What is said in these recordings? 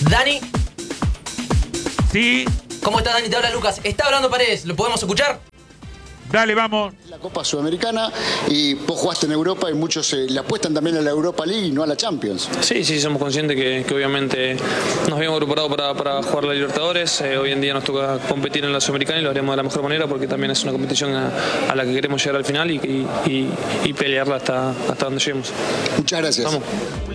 Dani. Sí. ¿Cómo estás, Dani? Te habla Lucas. Está hablando Paredes, ¿lo podemos escuchar? Dale, vamos. La Copa Sudamericana y vos jugaste en Europa y muchos le apuestan también a la Europa League y no a la Champions. Sí, somos conscientes que obviamente nos habíamos preparado para jugar la Libertadores. Hoy en día nos toca competir en la Sudamericana y lo haremos de la mejor manera porque también es una competición a la que queremos llegar al final y pelearla hasta donde lleguemos. Muchas gracias. Vamos.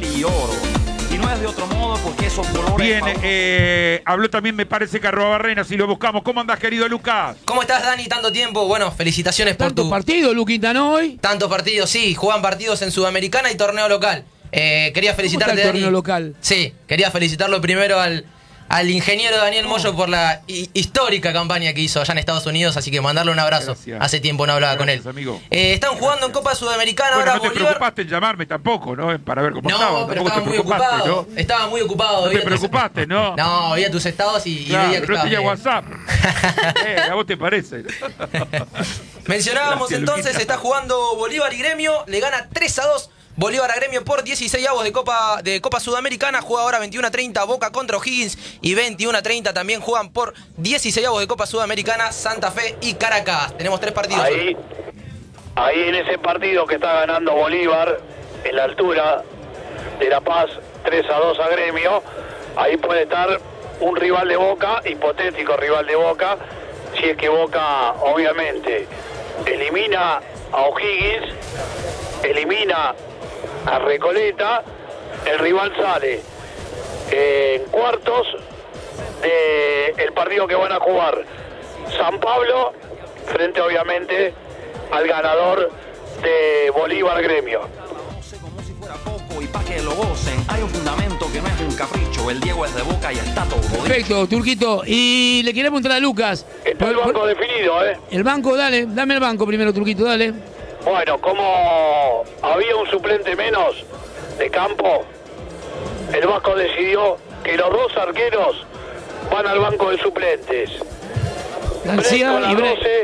Y no es de otro modo porque esos colores... Bien, habló también, me parece, Carrobarrena, si lo buscamos. ¿Cómo andás, querido Lucas? ¿Cómo estás, Dani? Tanto tiempo. Bueno, felicitaciones por ¿Tantos partidos, Luquita, no hoy? Tantos partidos, sí. Juegan partidos en Sudamericana y torneo local. Quería felicitarte, ¿Cómo está el torneo Dani. local? Sí, quería felicitarlo primero al ingeniero Daniel Moyo por la histórica campaña que hizo allá en Estados Unidos, así que mandarle un abrazo. Gracias. Hace tiempo no hablaba Gracias, con él. amigo. Están jugando en Copa Sudamericana Bueno, ahora no te Bolívar. preocupaste en llamarme tampoco, ¿no? Para ver cómo estaba. No, pero Tampoco estaba te muy preocupaste, ocupado. ¿no? Estaba muy ocupado. No te veía tus- preocupaste, ¿no? No, veía tus estados y Claro, veía que no tenía estabas WhatsApp. ¿A vos te parece? Mencionábamos Gracias, entonces, Luquita. está jugando Bolívar y Gremio, le gana 3-2 Bolívar a Gremio por 16avos de Copa Sudamericana. Juega ahora 21-30 Boca contra O'Higgins y 21-30 también juegan por 16avos de Copa Sudamericana Santa Fe y Caracas. Tenemos 3 partidos. Ahí en ese partido que está ganando Bolívar, en la altura de La Paz, 3-2 a Gremio, ahí puede estar un rival de Boca, hipotético rival de Boca, si es que Boca obviamente elimina a O'Higgins, elimina a Recoleta, el rival sale en cuartos del partido que van a jugar San Pablo, frente obviamente al ganador de Bolívar Gremio. Como si fuera poco y para que lo gocen, hay un fundamento que no es un capricho. El Diego es de Boca y está todo dicho. Perfecto, Turquito. Y le quería preguntar a Lucas. Está el banco definido, ¿eh? El banco, dale, dame el banco primero, Turquito, dale. Bueno, como había un suplente menos de campo, el Vasco decidió que los dos arqueros van al banco de suplentes. García Con la y Bray. 12,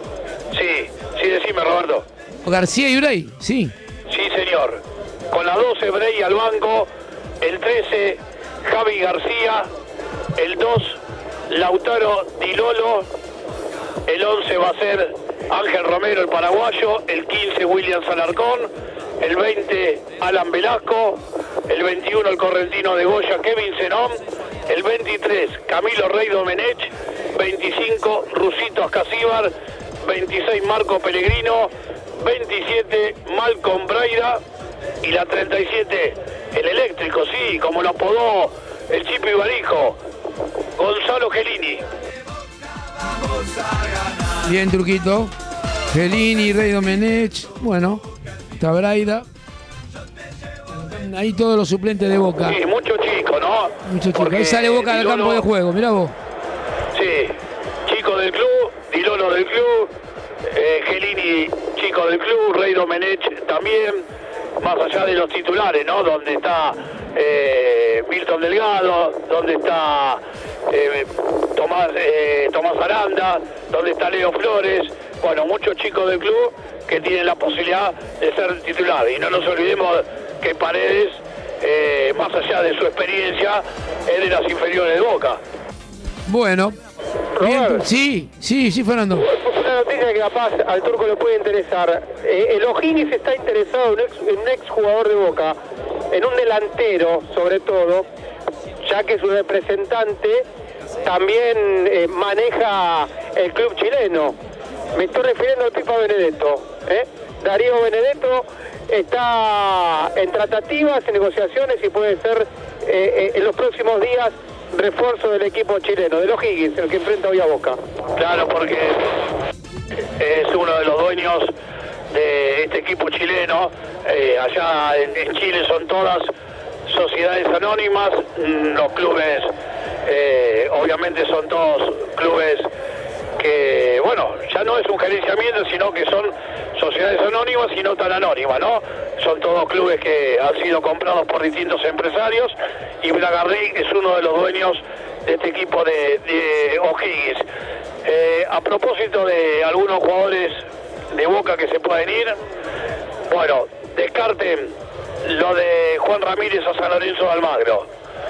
sí, decime, Roberto. García y Bray, sí. Sí, señor. Con la 12, Bray al banco. El 13, Javi García. El 2, Lautaro Di Lolo. El 11 va a ser Ángel Romero, el paraguayo. El 15, William Alarcón. El 20, Alan Velasco. El 21, el correntino de Goya, Kevin Zenón. El 23, Camilo Rey Domenech. 25, Rusito Ascasíbar. 26, Marco Pellegrino. 27, Malcolm Braida. Y la 37, el eléctrico, sí, como lo apodó el Chipo Ibarijo, Gonzalo Gelini. Bien, Turquito. Gelini, Rey Domenech. Bueno, está Braida. Ahí todos los suplentes de Boca. Sí, mucho chico, ¿no? Mucho chico. Porque Ahí sale Boca del Di Lolo- campo de juego, mirá vos. Sí, chico del club, Di Lolo del club, Gelini, chico del club, Rey Domenech también, más allá de los titulares, ¿no? Donde está Milton Delgado, donde está Tomás Aranda, donde está Leo Flores, bueno, muchos chicos del club que tienen la posibilidad de ser titulares. Y no nos olvidemos que Paredes, más allá de su experiencia, es de las inferiores de Boca. Bueno. Bien, sí, Fernando. Una noticia que capaz al turco le puede interesar. El O'Higgins está interesado en un ex jugador de Boca, en un delantero sobre todo, ya que su representante también maneja el club chileno. Me estoy refiriendo al Pipa Benedetto. Darío Benedetto está en tratativas, en negociaciones y puede ser en los próximos días refuerzo del equipo chileno, de los O'Higgins, el que enfrenta hoy a Boca. Claro, porque es uno de los dueños de este equipo chileno. Allá en Chile son todas sociedades anónimas. Los clubes, obviamente son todos clubes que, bueno, ya no es un gerenciamiento, sino que son sociedades anónimas y no tan anónimas, ¿no? Son todos clubes que han sido comprados por distintos empresarios y Blagarri es uno de los dueños de este equipo de O'Higgins. A propósito de algunos jugadores de Boca que se pueden ir, bueno, descarten lo de Juan Ramírez a San Lorenzo de Almagro.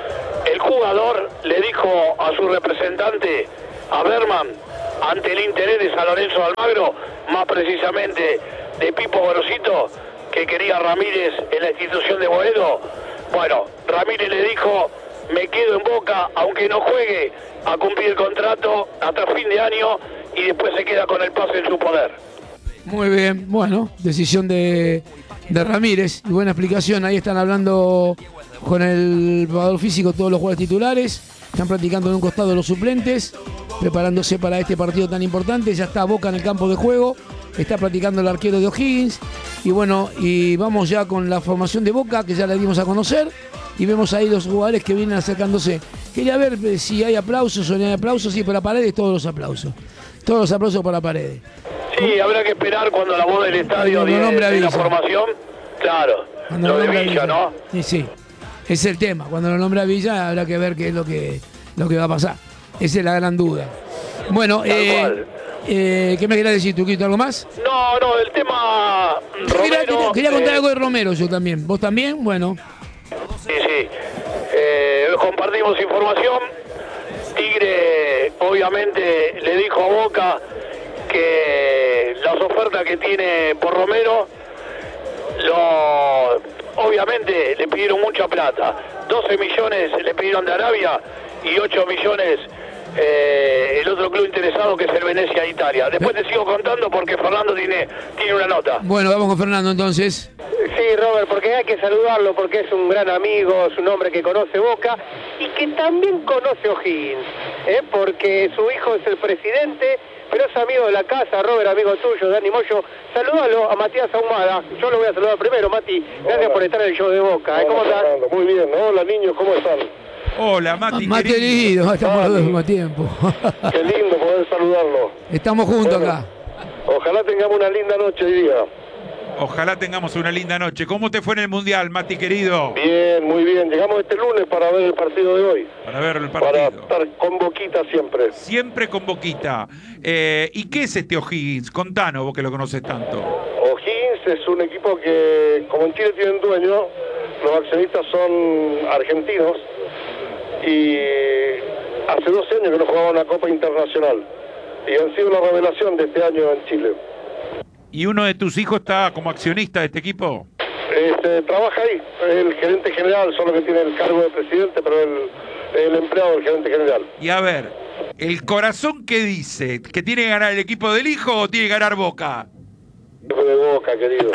el jugador le dijo a su representante, a Berman, ante el interés de San Lorenzo de Almagro, más precisamente de Pipo Gorosito, que quería a Ramírez en la institución de Boedo. Bueno, Ramírez le dijo, me quedo en Boca, aunque no juegue, a cumplir el contrato hasta fin de año y después se queda con el pase en su poder. Muy bien, bueno, decisión de Ramírez, y buena explicación. Ahí están hablando con el preparador físico todos los jugadores titulares, están practicando en un costado los suplentes, preparándose para este partido tan importante. Ya está Boca en el campo de juego, está practicando el arquero de O'Higgins, y bueno, y vamos ya con la formación de Boca, que ya la dimos a conocer, y vemos ahí los jugadores que vienen acercándose. Quería ver si hay aplausos o no hay aplausos. Sí, para Paredes todos los aplausos para Paredes. Sí, habrá que esperar cuando la voz del estadio de la formación. Claro, cuando lo de Villa, ¿no? Sí, es el tema. Cuando lo nombra Villa habrá que ver qué es lo que va a pasar. Esa es la gran duda. Bueno, ¿qué me querías decir, Turquito? ¿Algo más? No, el tema Romero... Quería contar algo de Romero yo también. ¿Vos también? Bueno. Sí. Compartimos información. Tigre, obviamente, le dijo a Boca que las ofertas que tiene por Romero, obviamente le pidieron mucha plata. 12 millones le pidieron de Arabia y 8 millones el otro club interesado, que es el Venecia de Italia. Después te sigo contando porque Fernando tiene una nota. Bueno, vamos con Fernando entonces. Sí, Robert, porque hay que saludarlo, porque es un gran amigo, es un hombre que conoce Boca y que también conoce O'Higgins, porque su hijo es el presidente, pero es amigo de la casa. Robert, amigo tuyo, Dani Moyo. Salúdalo a Matías Ahumada. Yo lo voy a saludar primero, Mati. Gracias por estar en el show de Boca. ¿Cómo estás? Muy bien. Hola, niños, ¿cómo están? Hola, Mati. Mati querido, estamos los dos al mismo tiempo. Qué lindo poder saludarlo. Estamos juntos acá. Ojalá tengamos una linda noche hoy día. Ojalá tengamos una linda noche. ¿Cómo te fue en el Mundial, Mati querido? Bien, muy bien. Llegamos este lunes para ver el partido de hoy. Para ver el partido. Para estar con Boquita siempre. Siempre con Boquita. ¿Y qué es este O'Higgins? Contanos, vos que lo conoces tanto. O'Higgins es un equipo que, como en Chile tienen dueño, los accionistas son argentinos y hace 12 años que no jugaban una Copa Internacional y han sido una revelación de este año en Chile. ¿Y uno de tus hijos está como accionista de este equipo? Trabaja ahí, el gerente general, solo que tiene el cargo de presidente, pero el empleado del gerente general. Y a ver, ¿el corazón qué dice? ¿Que tiene que ganar el equipo del hijo o tiene que ganar Boca? De Boca, querido.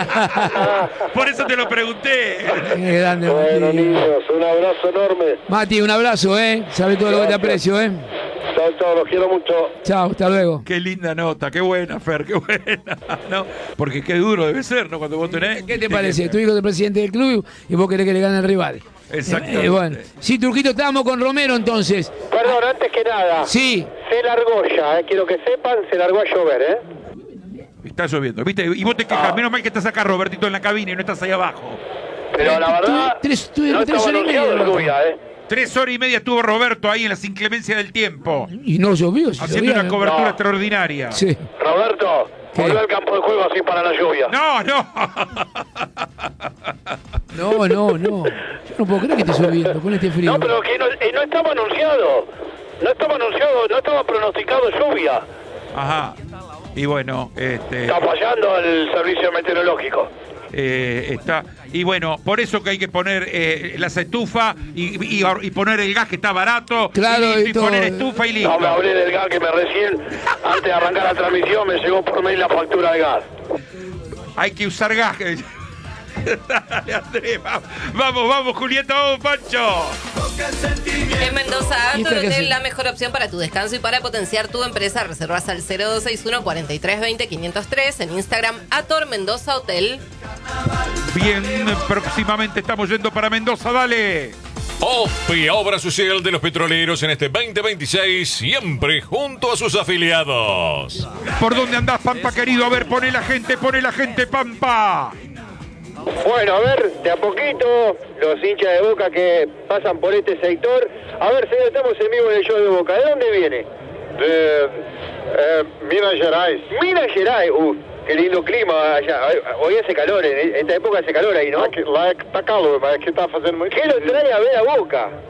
Por eso te lo pregunté. Qué grande, bueno, Mati. niños, un abrazo enorme. Mati, un abrazo, Sabes todo lo que te aprecio, Chao, los quiero mucho. Chao, hasta luego. Qué linda nota, qué buena, Fer, qué buena, ¿no? Porque qué duro debe ser, ¿no? Cuando vos tenés... ¿Qué te parece? Tu hijo es el presidente del club y vos querés que le gane el rival. Exactamente. Bueno. Sí, Turquito, estábamos con Romero entonces. Perdón, antes que nada. Sí. Se largó ya, quiero que sepan, se largó a llover, Está lloviendo, ¿viste? Y vos te quejas, menos mal que estás acá, Robertito, en la cabina y no estás ahí abajo. Pero la verdad, no estaba anunciado la lluvia, 3 horas y media estuvo Roberto ahí en las inclemencias del tiempo. Y no llovió. Haciendo una cobertura extraordinaria. Sí. Roberto, volvió al campo de juego así para la lluvia. No. No. Yo no puedo creer que esté lloviendo con este frío. No, pero que no estaba anunciado. No estaba pronosticado lluvia. Ajá. Y bueno, está fallando el servicio meteorológico. Está. Y bueno, por eso que hay que poner las estufas y poner el gas que está barato. Claro, y poner estufa y listo. No me hablé del gas que me recién, antes de arrancar la transmisión, me llegó por mail la factura de gas. Hay que usar gas. Dale, Andrés, vamos, Julieta, vamos, Pancho. En Mendoza, Ator Hotel, la mejor opción para tu descanso y para potenciar tu empresa. Reservas al 0261 4320 503 en Instagram, Ator Mendoza Hotel. Bien, próximamente estamos yendo para Mendoza, dale. OPI, Obra Social de los Petroleros en este 2026, siempre junto a sus afiliados. ¿Por dónde andás, Pampa, querido? A ver, pone la gente, Pampa. Bueno, a ver, de a poquito, los hinchas de Boca que pasan por este sector. A ver, señor, estamos en vivo en el show de Boca. ¿De dónde viene? De Minas Gerais. Minas Gerais, qué lindo clima allá. Hoy hace calor, en esta época hace calor ahí, ¿no? Lá está calor, mas aqui está fazendo muito ¿Qué lo trae a ver a Boca?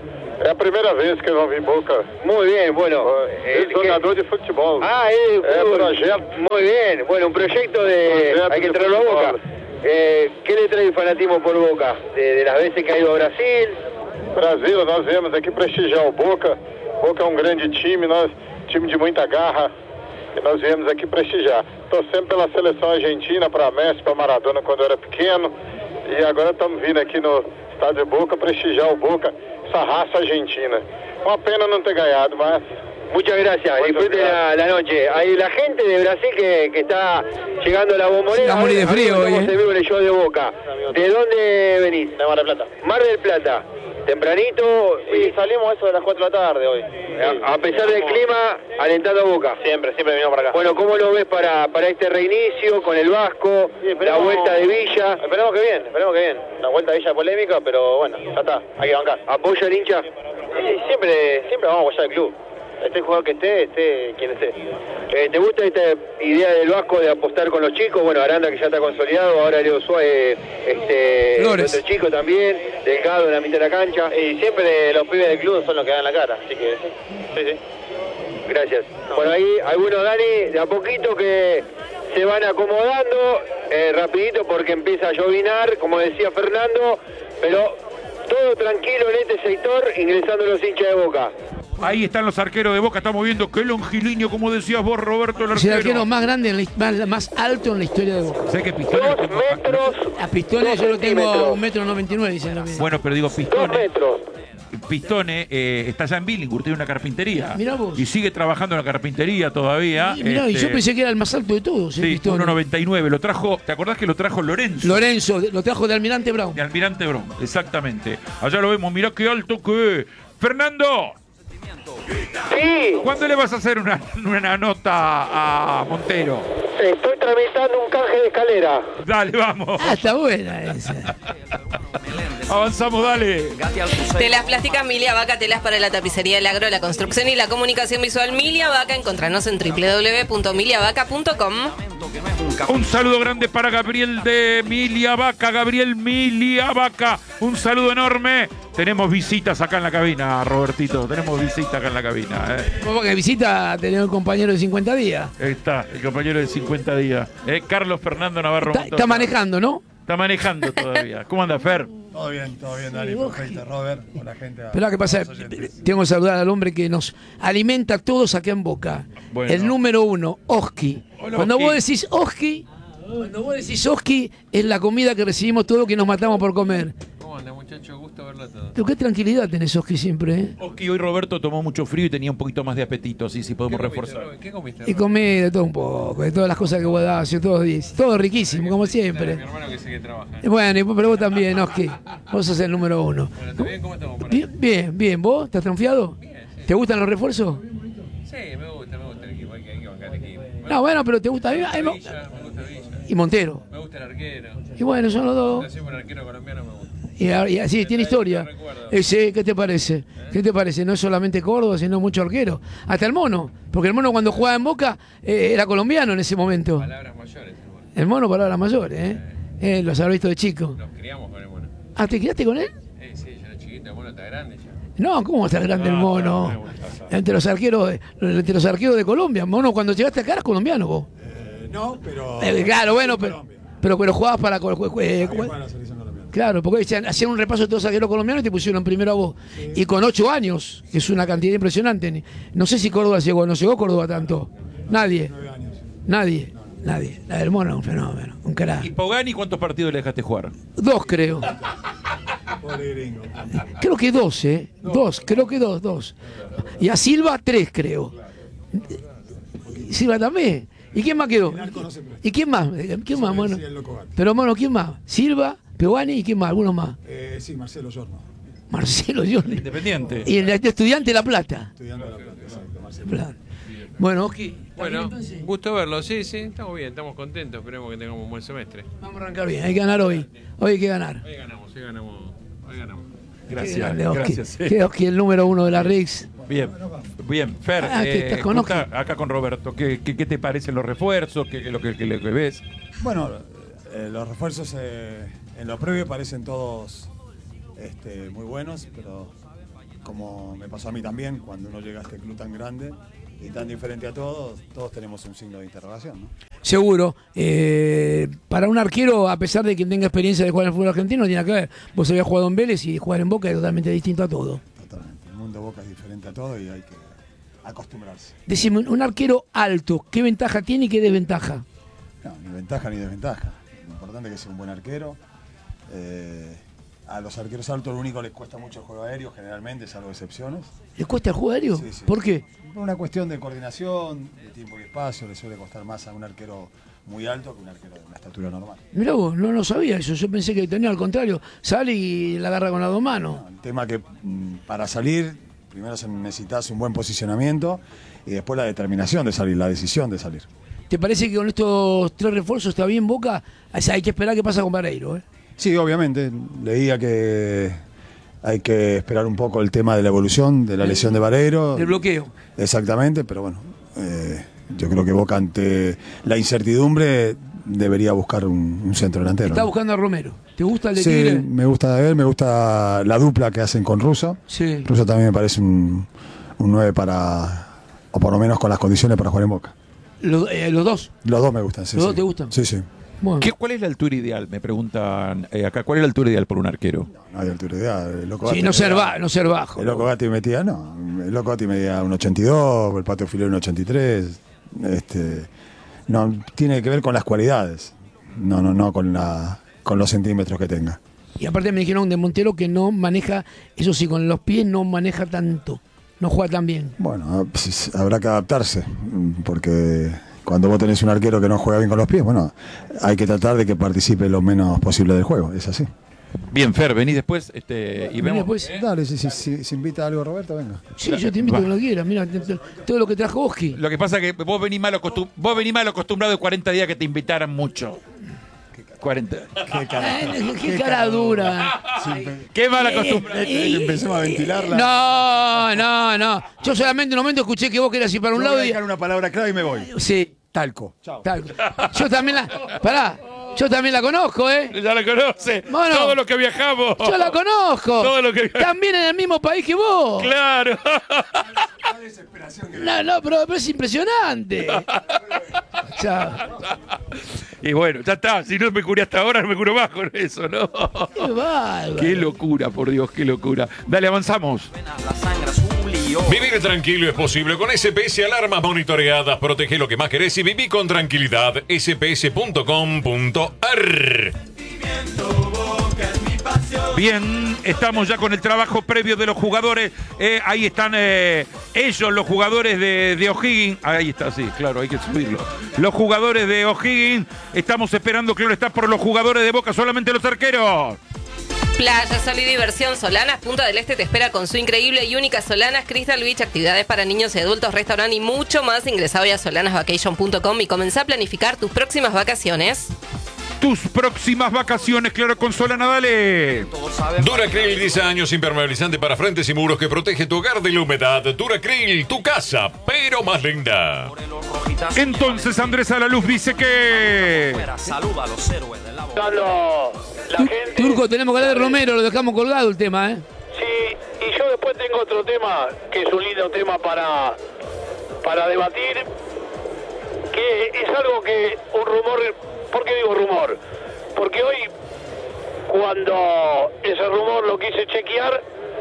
É a primeira vez que eu vi Boca. Muy bien, bueno. É jogador de futebol. Ah, es proyecto. Muy bien, bueno, un proyecto de... Hay que traerlo a Boca. ¿Qué le trae el fanatismo por Boca? De las veces que ha ido a Brasil. Brasil, nós viemos aqui prestigiar o Boca. Boca é um grande time, time de muita garra. E nós viemos aqui prestigiar. Torcemos pela seleção argentina, para Messi, para Maradona quando eu era pequeno. E agora estamos vindo aqui no estádio Boca prestigiar o Boca, essa raça argentina. Uma pena não ter ganhado, mas... Muchas gracias, disfruten la noche. Hay la gente de Brasil que está llegando a la Bombonera. Va a morir de frío hoy, Estamos en vivo en el show de Boca. ¿De dónde venís? De Mar del Plata. Mar del Plata. Tempranito. Sí, salimos eso de las 4 de la tarde hoy. A pesar del clima, alentando a Boca. Siempre venimos para acá. Bueno, ¿cómo lo ves para este reinicio con el Vasco, la vuelta de Villa? Esperemos que bien. La vuelta de Villa polémica, pero bueno, ya está, hay que bancar. ¿Apoya el hincha? Sí, siempre vamos a apoyar el club. Esté el jugador que esté quien esté. ¿Te gusta esta idea del Vasco de apostar con los chicos? Bueno, Aranda que ya está consolidado, ahora Leo Suárez, otro chico también, Delgado en la mitad de la cancha. Y siempre los pibes del club son los que dan la cara, así que sí. Gracias. Por ahí, algunos, Dani, de a poquito que se van acomodando, rapidito porque empieza a llovinar, como decía Fernando, pero todo tranquilo en este sector, ingresando los hinchas de Boca. Ahí están los arqueros de Boca, estamos viendo qué longilíneo, como decías vos, Roberto, el arquero. Es el arquero más grande, más alto en la historia de Boca. Sé que Pistones... 2 metros. A Pistones yo lo tengo a 1,99 m, dicen lo mismo. Bueno, pero digo, 2 Pistones... metros. Pistones está allá en Billinghurst, tiene una carpintería. Mirá vos. Y sigue trabajando en la carpintería todavía. Mirá, y yo pensé que era el más alto de todos. Sí, 1,99. Lo trajo, ¿te acordás que lo trajo Lorenzo? Lorenzo, lo trajo de Almirante Brown. De Almirante Brown, exactamente. Allá lo vemos, mirá qué alto que es. ¡Fernando! Sí. ¿Cuándo le vas a hacer una nota a Montero? Estoy tramitando un canje de escalera. Dale, vamos. Ah, está buena esa. Avanzamos, dale. Telas plásticas Milia Vaca, telas para la tapicería, el agro, la construcción y la comunicación visual. Milia Vaca, encontranos en www.miliavaca.com. Un saludo grande para Gabriel de Milia Vaca. Gabriel Milia Vaca, un saludo enorme. Tenemos visitas acá en la cabina, Robertito. Tenemos visitas acá en la cabina. ¿Cómo que visita tener un compañero de 50 días? Ahí está, el compañero de 50 días. Carlos Fernando Navarro. Está manejando, ¿no? Está manejando todavía. ¿Cómo anda, Fer? Todo bien, Dani. Perfecto, Robert. Con la gente. Pero ¿qué pasa? Tengo que saludar al hombre que nos alimenta a todos acá en Boca. Bueno. El número 1, Oski. Hola, Cuando Oski. vos decís Oski, es la comida que recibimos todos que nos matamos por comer. ¿Cómo anda, muchacho? Gusto verlo a todos. Pero qué tranquilidad tenés, Oski, siempre, ¿eh? Oski, hoy Roberto tomó mucho frío y tenía un poquito más de apetito, así si podemos reforzar. ¿Qué comiste? Y comí de todo un poco, de todas las cosas que vos das, todo riquísimo, como siempre. Mi hermano que sé que trabaja. Bueno, pero vos también, Oski. Vos sos el número 1. Bueno, ¿está bien? ¿Cómo estamos? Bien. ¿Vos? ¿Estás confiado? Bien, sí. ¿Te gustan los refuerzos? Sí, me gusta el equipo, hay que bancar el equipo. No, bueno, pero ¿te gusta? Me gusta Villa. Y Montero. Me gusta el arquero. Y bueno, son los dos. Siempre un arquero colombiano me gusta. Y así, tiene historia. Ese, ¿qué te parece? ¿Qué te parece? No es solamente Córdoba, sino mucho arquero. Hasta el Mono. Porque el Mono cuando jugaba en Boca era colombiano en ese momento. Palabras mayores. El Mono, palabras mayores, ¿eh? Los habrá visto de chico. Nos criamos con el Mono. Ah, ¿te criaste con él? Sí, yo era chiquito, el Mono está grande ya. No, ¿cómo está grande el Mono? Entre los arqueros de Colombia. Mono, cuando llegaste acá eras colombiano vos. No, pero... Claro, bueno, pero jugabas para... Claro, porque hacían un repaso de todos los arqueros colombianos y te pusieron primero a vos. Sí. Y con 8 años, que es una cantidad impresionante. No sé si Córdoba llegó, no llegó Córdoba tanto. Nadie. 9 años. Nadie. La del Mono es un fenómeno, un crack. ¿Y Pogani cuántos partidos le dejaste jugar? 2, creo. Pobre gringo. Creo que 2, ¿eh? 2, creo que 2. Y a Silva 3, creo. Silva también. ¿Y quién más quedó? ¿Y quién más? ¿Quién más, Mono? Pero, Mono, ¿quién más? Silva, Pogani y quién más, algunos más. Sí, Marcelo Giorno. Marcelo Giorno. Independiente. Y el Estudiante de La Plata. Estudiante de La Plata, exacto, Marcelo. Plata. Bueno, Oski. Bueno, gusto verlo, sí, estamos bien, estamos contentos, esperemos que tengamos un buen semestre. Vamos a arrancar bien, hay que ganar hoy. Hoy hay que ganar. Hoy ganamos. Gracias, gracias. Qué Oski, el número 1 de la RIX. Bien, Fer, con acá con Roberto, ¿qué te parecen los refuerzos? ¿Qué es lo que ves? Bueno, los refuerzos en lo previo parecen todos muy buenos, pero como me pasó a mí también, cuando uno llega a este club tan grande y tan diferente a todos tenemos un signo de interrogación, ¿no? Seguro. Para un arquero, a pesar de que tenga experiencia de jugar en el fútbol argentino, no tiene que ver. Vos habías jugado en Vélez y jugar en Boca es totalmente distinto a todo. Totalmente. El mundo de Boca es diferente a todo y hay que acostumbrarse. Decime, un arquero alto, ¿qué ventaja tiene y qué desventaja? No, ni ventaja ni desventaja. Lo importante es que sea un buen arquero. A los arqueros altos lo único que les cuesta mucho el juego aéreo, generalmente, salvo excepciones. ¿Les cuesta el juego aéreo? Sí, sí. ¿Por qué? Por una cuestión de coordinación, de tiempo y espacio, le suele costar más a un arquero muy alto que un arquero de una estatura normal. Mirá vos, no lo sabía eso. Yo pensé que tenía al contrario. Sale y la agarra con las dos manos. No, el tema que para salir, primero necesitas un buen posicionamiento y después la determinación de salir, la decisión de salir. ¿Te parece que con estos 3 refuerzos está bien Boca? O sea, hay que esperar qué pasa con Vareiro, ¿eh? Sí, obviamente. Leía que hay que esperar un poco el tema de la evolución, de la lesión de Vareiro. Del bloqueo. Exactamente, pero bueno, yo creo que Boca ante la incertidumbre debería buscar un centro delantero. Está ¿no? buscando a Romero. ¿Te gusta el de Sí, Tigre? me gusta él, me gusta la dupla que hacen con Russo. Sí. Russo también me parece un 9 o por lo menos con las condiciones para jugar en Boca. Los dos. Los dos me gustan, sí. ¿Los sí. dos te gustan? Sí, sí. Bueno. ¿Cuál es la altura ideal? Me preguntan acá. ¿Cuál es la altura ideal por un arquero? No hay altura ideal. El Loco Sí, Gatti no ser bajo. El Loco Gatti metía, no. El Loco Gatti medía un 82, el Pato Filero un 83. No, tiene que ver con las cualidades. No con los centímetros que tenga. Y aparte me dijeron de Montero que no maneja, eso sí, con los pies no maneja tanto. No juega tan bien. Bueno, pues, habrá que adaptarse, porque cuando vos tenés un arquero que no juega bien con los pies, bueno, hay que tratar de que participe lo menos posible del juego, es así. Bien, Fer, vení después y vemos. Después. Dale, si invita algo Roberto, venga. Sí, yo te invito cuando quieras. Mira, todo lo que trajo Oski. Lo que pasa es que vos venís mal acostumbrado de 40 días que te invitaran mucho. 40. Qué cara dura. Qué mala costumbre. Empecemos a ventilarla. No. Yo solamente en un momento escuché que vos querías ir para un lado voy a y. dejar una palabra clave y me voy. Sí. Talco. Talco. Yo también la. Pará. Yo también la conozco, ¿eh? Ya la conoce. Bueno, todo lo que viajamos. Yo la conozco. Todo lo que también en el mismo país que vos. Claro. No, pero es impresionante. Y bueno, ya está. Si no me curé hasta ahora, no me curo más con eso, ¿no? Qué bárbaro. Qué locura, por Dios, qué locura. Dale, avanzamos. Vivir tranquilo es posible con SPS Alarmas Monitoreadas. Protege lo que más querés y viví con tranquilidad. sps.com.ar. Bien, estamos ya con el trabajo previo de los jugadores. Ahí están ellos, los jugadores de O'Higgins. Ahí está, sí, claro, hay que subirlo. Los jugadores de O'Higgins. Estamos esperando, claro, está por los jugadores de Boca, solamente los arqueros. Playa, Sol y Diversión Solanas, Punta del Este te espera con su increíble y única Solanas, Crystal Beach, actividades para niños y adultos, restaurante y mucho más. Ingresá hoy a solanasvacation.com y comenzá a planificar tus próximas vacaciones. Tus próximas vacaciones, claro, con Solana, dale. Duracril, 10 años, impermeabilizante para frentes y muros que protege tu hogar de la humedad. Duracril, tu casa, pero más linda. Entonces Andrés Alaluz dice que... Saluda a los héroes del labor. La gente. Turco, tenemos que hablar de Romero, lo dejamos colgado el tema, ¿eh? Sí, y yo después tengo otro tema, que es un lindo tema para debatir, que es algo que un rumor. ¿Por qué digo rumor? Porque hoy, cuando ese rumor lo quise chequear,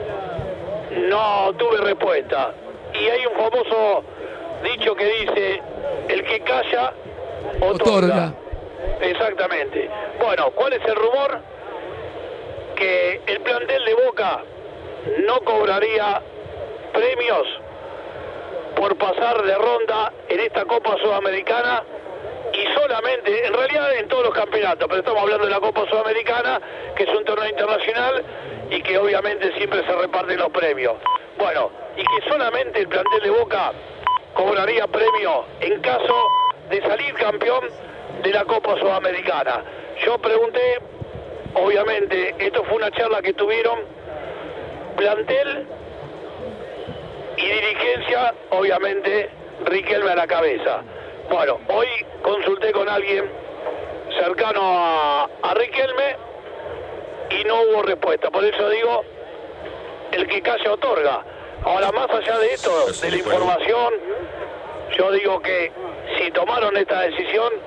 no tuve respuesta. Y hay un famoso dicho que dice, el que calla, otorga. Exactamente. Bueno, ¿cuál es el rumor? Que el plantel de Boca no cobraría premios por pasar de ronda en esta Copa Sudamericana y solamente, en realidad en todos los campeonatos, pero estamos hablando de la Copa Sudamericana, que es un torneo internacional y que obviamente siempre se reparten los premios. Bueno, y que solamente el plantel de Boca cobraría premio en caso de salir campeón de la Copa Sudamericana. Yo pregunté, obviamente, esto fue una charla que tuvieron plantel y dirigencia, obviamente, Riquelme a la cabeza. Bueno, hoy consulté con alguien cercano a Riquelme y no hubo respuesta. Por eso digo el que calla otorga. Ahora, más allá de esto, de la información, yo digo que si tomaron esta decisión